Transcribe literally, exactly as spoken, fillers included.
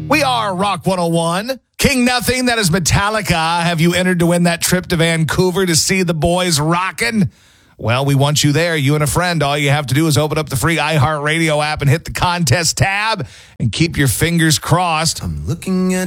We are Rock one oh one. King Nothing, that is Metallica. Have you entered to win that trip to Vancouver to see the boys rockin'? Well, we want you there, you and a friend. All you have to do is open up the free iHeartRadio app and hit the contest tab and keep your fingers crossed. I'm looking at